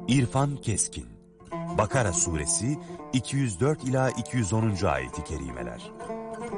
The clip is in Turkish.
İrfan Keskin. Bakara suresi 204 ila 210. ayeti kerimeler.